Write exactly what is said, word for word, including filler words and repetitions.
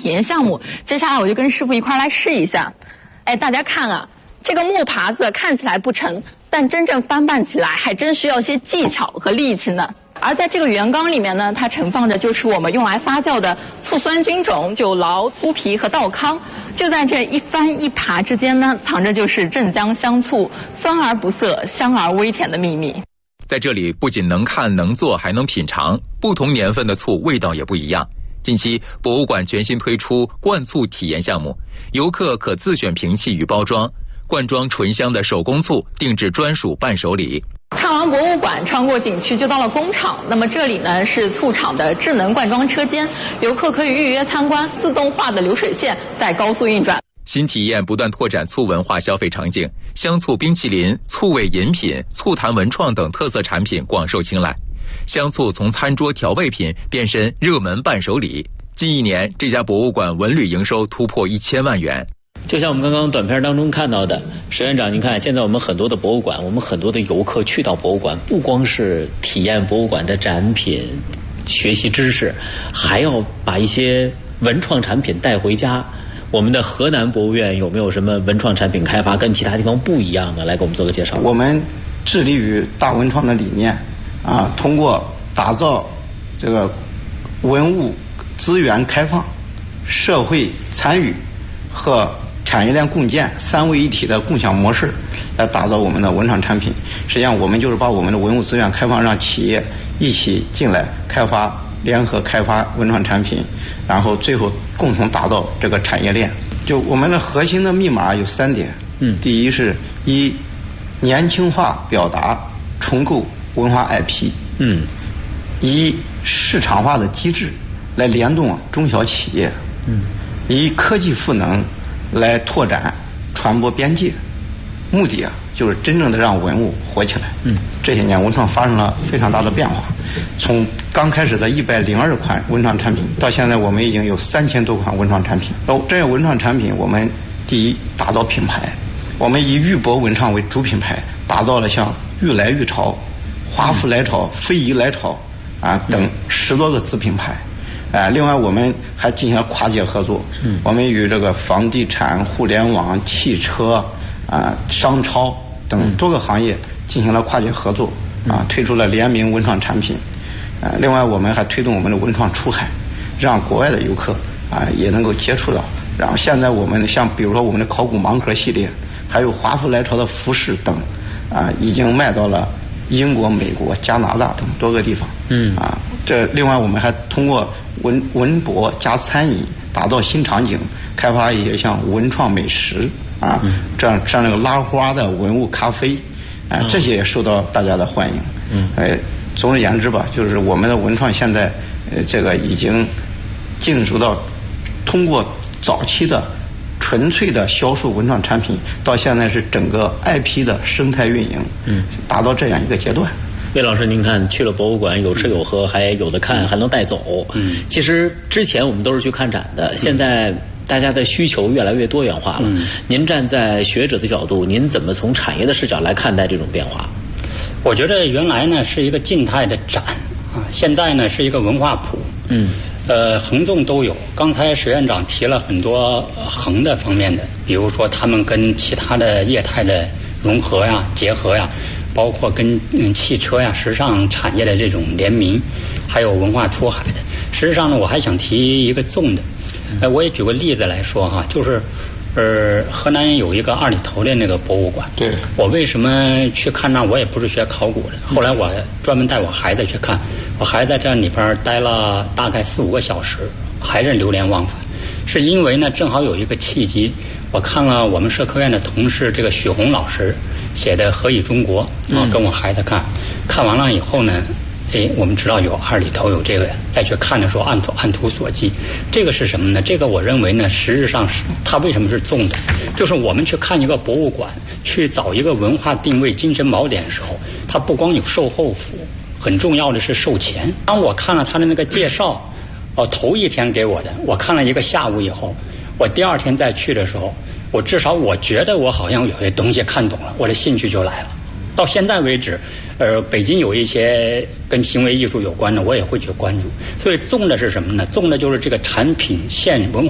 体验项目。接下来我就跟师傅一块来试一下。哎，大家看啊，这个木耙子看起来不沉，但真正翻拌起来还真需要些技巧和力气呢。而在这个圆缸里面呢，它盛放着就是我们用来发酵的醋酸菌种酒醪、粗皮和稻糠。就在这一翻一耙之间呢，藏着就是镇江香醋酸而不涩、香而微甜的秘密。 在这里不仅能看能做还能品尝，不同年份的醋味道也不一样。近期博物馆全新推出灌醋体验项目，游客可自选瓶器与包装，灌装醇香的手工醋，定制专属伴手礼。 看完博物馆，穿过景区就到了工厂。那么这里呢是醋厂的智能灌装车间，游客可以预约参观，自动化的流水线在高速运转。 新体验不断拓展醋文化消费场景，香醋冰淇淋、醋味饮品、醋坛文创等特色产品广受青睐。香醋从餐桌调味品变身热门伴手礼。近一年，这家博物馆文旅营收突破一千万元。 就像我们刚刚短片当中看到的，石院长，您看现在我们很多的博物馆，我们很多的游客去到博物馆，不光是体验博物馆的展品、学习知识，还要把一些文创产品带回家。我们的河南博物院有没有什么文创产品开发跟其他地方不一样的？来给我们做个介绍。 我们致力于大文创的理念啊，通过打造这个文物资源开放、社会参与和产业链共建三位一体的共享模式，来打造我们的文创产品。实际上，我们就是把我们的文物资源开放，让企业一起进来开发、联合开发文创产品，然后最后共同打造这个产业链。就我们的核心的密码有三点，嗯，第一是一年轻化表达重构文化 I P， 嗯，一市场化的机制来联动中小企业，嗯，以科技赋能来拓展传播边界，目的啊就是真正的让文物活起来。嗯，这些年文创发生了非常大的变化，从刚开始的一百零二款文创产品，到现在我们已经有三千多款文创产品。然后这些文创产品，我们第一打造品牌，我们以玉博文创为主品牌，打造了像玉来玉潮、华府来潮、非遗来潮啊等十多个子品牌。啊，另外我们还进行了跨界合作，嗯，我们与这个房地产、互联网、汽车、啊商超等多个行业进行了跨界合作，啊，推出了联名文创产品，啊，另外我们还推动我们的文创出海，让国外的游客啊也能够接触到。然后现在我们像比如说我们的考古盲盒系列，还有华府来潮的服饰等，啊，已经卖到了英国、美国、加拿大等多个地方。嗯，啊，这另外我们还通过文文博加餐饮，打造新场景，开发一些像文创美食啊，嗯、这样这样那个拉花的文物咖啡，啊，这些也受到大家的欢迎。嗯，呃，总而言之吧，就是我们的文创现在呃这个已经进入到通过早期的纯粹的销售文创产品，到现在是整个 I P 的生态运营，嗯，达到这样一个阶段。 魏老师，您看去了博物馆，有吃有喝，还有的看，还能带走。嗯，其实之前我们都是去看展的，现在大家的需求越来越多元化了。嗯，您站在学者的角度，您怎么从产业的视角来看待这种变化？ 我觉得原来呢是一个静态的展啊，现在呢是一个文化谱。嗯。呃，横纵都有。刚才石院长提了很多横的方面的，比如说他们跟其他的业态的融合呀、结合呀，包括跟嗯汽车呀、时尚产业的这种联名，还有文化出海的。实际上呢，我还想提一个纵的。呃，我也举个例子来说哈，就是。呃，河南有一个二里头的那个博物馆。对。我为什么去看那？我也不是学考古的。后来我专门带我孩子去看，我孩子在这里边待了大概四五个小时，还是流连忘返。是因为呢，正好有一个契机，我看了我们社科院的同事这个许红老师写的《何以中国》啊，跟我孩子看，看完了以后呢。哎，我们知道有二里头有这个，再去看的时候按图按图索骥，这个是什么呢？这个我认为呢，实质上是它为什么是纵的？就是我们去看一个博物馆，去找一个文化定位、精神锚点的时候，它不光有售后服务，很重要的是售前。当我看了他的那个介绍，哦，头一天给我的，我看了一个下午以后，我第二天再去的时候，我至少我觉得我好像有些东西看懂了，我的兴趣就来了。到现在为止，呃，北京有一些跟行为艺术有关的，我也会去关注。所以纵的是什么呢？纵的就是这个产品线文化。